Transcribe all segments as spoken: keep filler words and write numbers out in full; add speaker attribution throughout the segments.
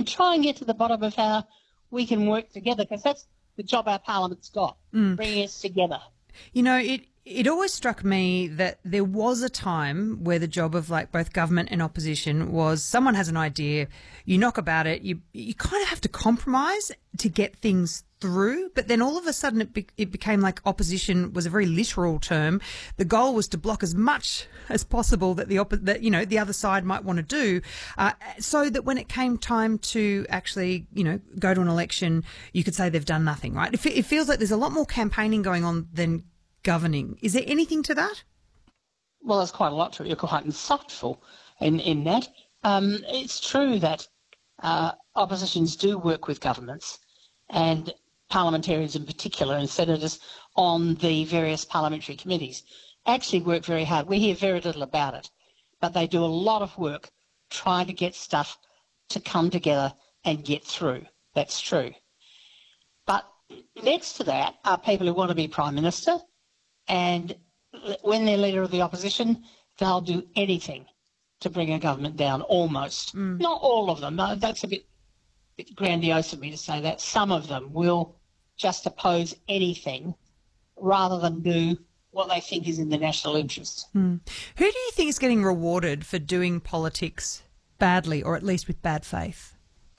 Speaker 1: and try and get to the bottom of how we can work together, because that's the job our parliament's got,
Speaker 2: Mm.
Speaker 1: bringing us together.
Speaker 2: You know, it it always struck me that there was a time where the job of like both government and opposition was someone has an idea, you knock about it, you you kind of have to compromise to get things through. But then all of a sudden it be, it became like opposition was a very literal term. The goal was to block as much as possible that the oppo- that you know the other side might want to do, uh, so that when it came time to actually you know go to an election, you could say they've done nothing. Right? It, fe- it feels like there's a lot more campaigning going on than governing. Is there anything to that?
Speaker 1: Well, there's quite a lot to it. You're quite insightful in, in that. Um, it's true that uh, oppositions do work with governments, and parliamentarians in particular and senators on the various parliamentary committees actually work very hard. We hear very little about it, but they do a lot of work trying to get stuff to come together and get through. That's true. But next to that are people who want to be Prime Minister, and when they're leader of the opposition, they'll do anything to bring a government down, almost. Mm. Not all of them. That's a bit, bit grandiose of me to say that. Some of them will just oppose anything rather than do what they think is in the national interest.
Speaker 2: Mm. Who do you think is getting rewarded for doing politics badly, or at least with bad faith?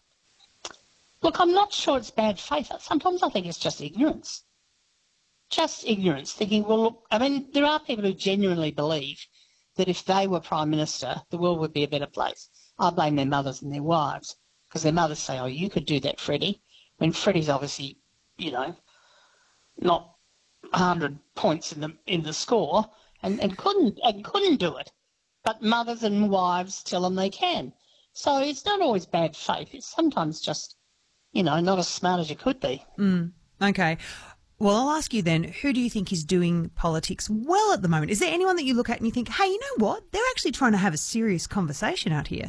Speaker 1: Look, I'm not sure it's bad faith. Sometimes I think it's just ignorance. Just ignorance, thinking, well, look, I mean, there are people who genuinely believe that if they were Prime Minister, the world would be a better place. I blame their mothers and their wives, because their mothers say, oh, you could do that, Freddie, when Freddie's obviously, you know, not one hundred points in the in the score and, and couldn't and couldn't do it. But mothers and wives tell them they can. So it's not always bad faith. It's sometimes just, you know, not as smart as you could be.
Speaker 2: Mm, okay. Well, I'll ask you then, who do you think is doing politics well at the moment? Is there anyone that you look at and you think, hey, you know what? They're actually trying to have a serious conversation out here.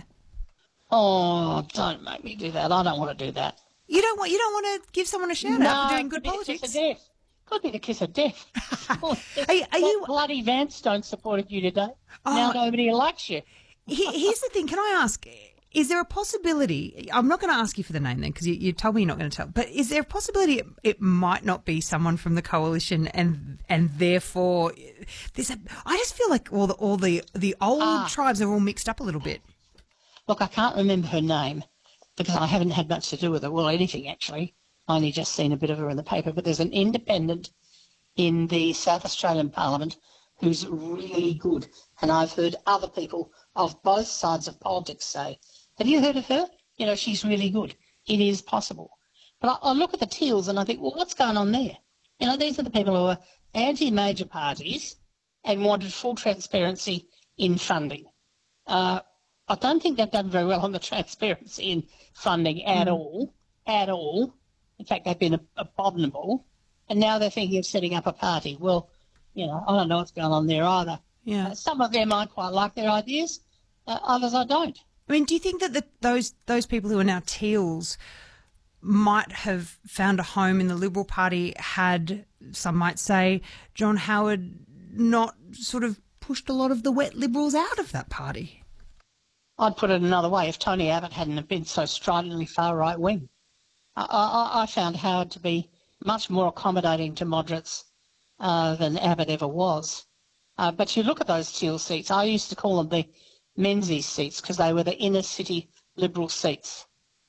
Speaker 1: Oh, don't make me do that. I don't want to do that.
Speaker 2: You don't want you don't want to give someone a shout
Speaker 1: no,
Speaker 2: out for doing good
Speaker 1: could
Speaker 2: politics?
Speaker 1: Be the kiss of death. Could be the kiss of death. Oh,
Speaker 2: are you, are you
Speaker 1: bloody Vanstone supported you today.
Speaker 2: Oh,
Speaker 1: now nobody likes you.
Speaker 2: Here's the thing. Can I ask, is there a possibility, I'm not going to ask you for the name then because you, you told me you're not going to tell, but is there a possibility it, it might not be someone from the coalition and and therefore there's a, I just feel like all the, all the, the old
Speaker 1: ah.
Speaker 2: tribes are all mixed up a little bit.
Speaker 1: Look, I can't remember her name because I haven't had much to do with her. Well, anything actually. I only just seen a bit of her in the paper, but there's an independent in the South Australian Parliament who's really good. And I've heard other people of both sides of politics say, have you heard of her? You know, she's really good. It is possible. But I, I look at the Teals and I think, well, what's going on there? You know, these are the people who are anti-major parties and wanted full transparency in funding. Uh, I don't think they've done very well on the transparency in funding at mm. all, at all. In fact, they've been abominable. And now they're thinking of setting up a party. Well, you know, I don't know what's going on there either.
Speaker 2: Yeah.
Speaker 1: Uh, some of them I quite like their ideas, uh, others I don't.
Speaker 2: I mean, do you think that the, those those people who are now Teals might have found a home in the Liberal Party had, some might say, John Howard not sort of pushed a lot of the wet Liberals out of that party?
Speaker 1: I'd put it another way. If Tony Abbott hadn't been so stridently far right-wing, I, I, I found Howard to be much more accommodating to moderates uh, than Abbott ever was. Uh, but you look at those Teal seats, I used to call them the Menzies seats because they were the inner city Liberal seats.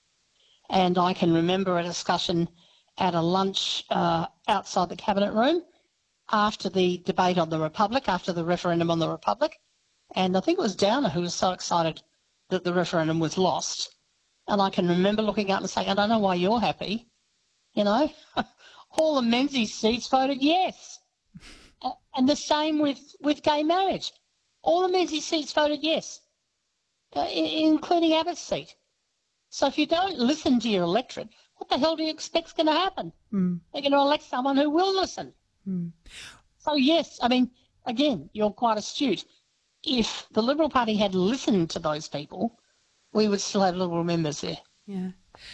Speaker 1: And I can remember a discussion at a lunch uh, outside the Cabinet room after the debate on the Republic, after the referendum on the Republic. And I think it was Downer who was so excited that the referendum was lost. And I can remember looking up and saying, I don't know why you're happy. You know, all the Menzies seats voted yes. And the same with, with gay marriage. All the Menzies seats voted yes, uh, including Abbott's seat. So if you don't listen to your electorate, what the hell do you expect's going to happen?
Speaker 2: Mm.
Speaker 1: They're going to elect someone who will listen.
Speaker 2: Mm.
Speaker 1: So, yes, I mean, again, you're quite astute. If the Liberal Party had listened to those people, we would still have Liberal members there.
Speaker 2: Yeah.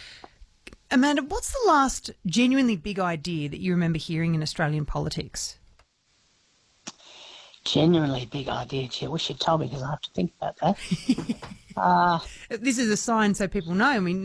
Speaker 2: Amanda, what's the last genuinely big idea that you remember hearing in Australian politics?
Speaker 1: Genuinely big idea, gee. I wish you'd told me because I have to think about that. uh,
Speaker 2: this is a sign so people know. I mean,